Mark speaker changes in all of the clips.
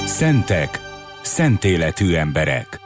Speaker 1: Szentek, szentéletű emberek.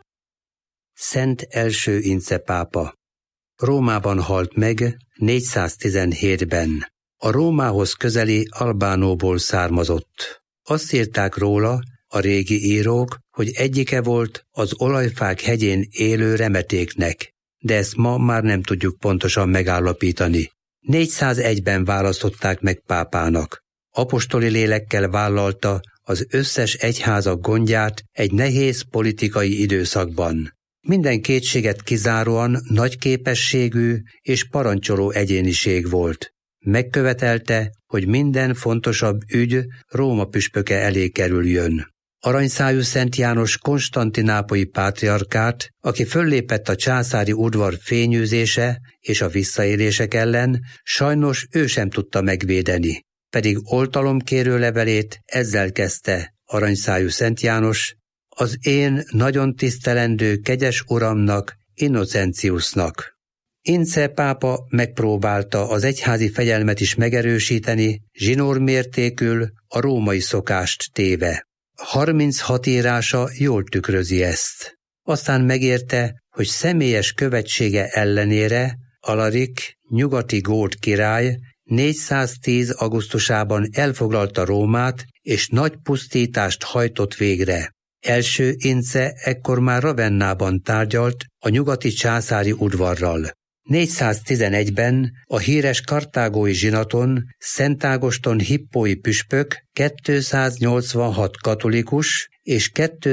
Speaker 2: Szent első Ince pápa. Rómában halt meg 417-ben. A Rómához közeli Albánóból származott. Azt írták róla a régi írók, hogy egyike volt az olajfák hegyén élő remetéknek, de ezt ma már nem tudjuk pontosan megállapítani. 401-ben választották meg pápának. Apostoli lélekkel vállalta az összes egyházak gondját egy nehéz politikai időszakban. Minden kétséget kizáróan nagy képességű és parancsoló egyéniség volt. Megkövetelte, hogy minden fontosabb ügy Róma püspöke elé kerüljön. Aranyszájú Szent János konstantinápolyi pátriarkát, aki föllépett a császári udvar fényűzése és a visszaélések ellen, sajnos ő sem tudta megvédeni. Pedig oltalomkérő levelét ezzel kezdte Aranyszájú Szent János: az én nagyon tisztelendő kegyes uramnak, Innocentiusnak. Ince pápa megpróbálta az egyházi fegyelmet is megerősíteni, zsinórmértékül a római szokást téve. 36 írása jól tükrözi ezt. Aztán megérte, hogy személyes követsége ellenére Alaric, nyugati gót király 410. augusztusában elfoglalta Rómát, és nagy pusztítást hajtott végre. Első Ince ekkor már Ravennában tárgyalt a nyugati császári udvarral. 411-ben a híres kartágói zsinaton Szent Ágoston hippói püspök 286 katolikus és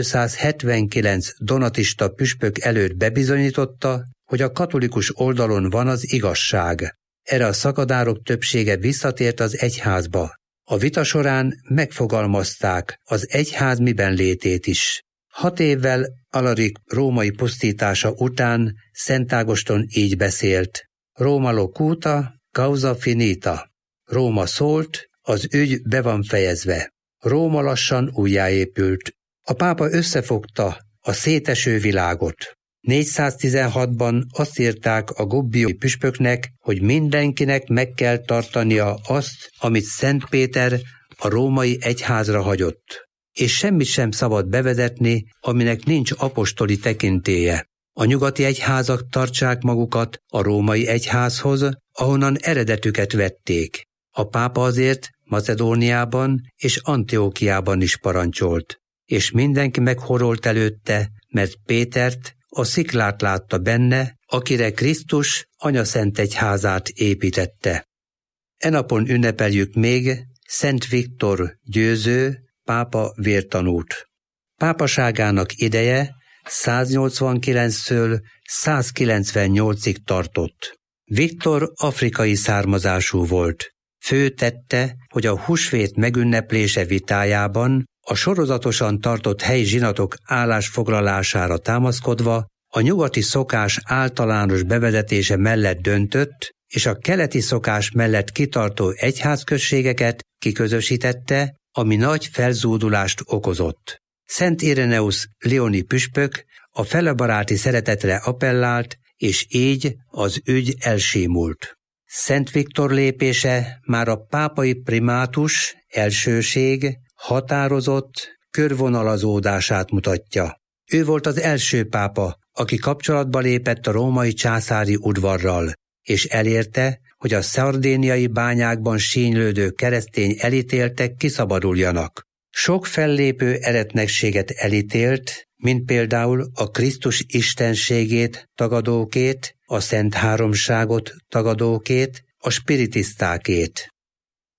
Speaker 2: 279 donatista püspök előtt bebizonyította, hogy a katolikus oldalon van az igazság. Erre a szakadárok többsége visszatért az egyházba. A vita során megfogalmazták az egyház miben létét is. 6 évvel Alaric római pusztítása után Szent Ágoston így beszélt: Roma locuta, causa finita. Róma szólt, az ügy be van fejezve. Róma lassan újjáépült. A pápa összefogta a széteső világot. 416-ban azt írták a gubbiói püspöknek, hogy mindenkinek meg kell tartania azt, amit Szent Péter a római egyházra hagyott, és semmit sem szabad bevezetni, aminek nincs apostoli tekintélye. A nyugati egyházak tartsák magukat a római egyházhoz, ahonnan eredetüket vették. A pápa azért Macedóniában és Antiochiában is parancsolt, és mindenki meghorolt előtte, mert Pétert, a sziklát látta benne, akire Krisztus anyaszentegyházát építette. E napon ünnepeljük még Szent Viktor győző, pápa vértanút. Pápaságának ideje 189-től 198-ig tartott. Viktor afrikai származású volt. Fő tette, hogy a húsvét megünneplése vitájában a sorozatosan tartott helyi zsinatok állásfoglalására támaszkodva a nyugati szokás általános bevezetése mellett döntött, és a keleti szokás mellett kitartó egyházközségeket kiközösítette, ami nagy felzúdulást okozott. Szent Ireneus lioni püspök a felebaráti szeretetre appellált, és így az ügy elsimult. Szent Viktor lépése már a pápai primátus, elsőség, határozott körvonalazódását mutatja. Ő volt az első pápa, aki kapcsolatba lépett a római császári udvarral, és elérte, hogy a szardéniai bányákban sínylődő keresztény elítéltek kiszabaduljanak. Sok fellépő eretnekséget elítélt, mint például a Krisztus istenségét tagadókét, a Szent Háromságot tagadókét, a spiritisztákét.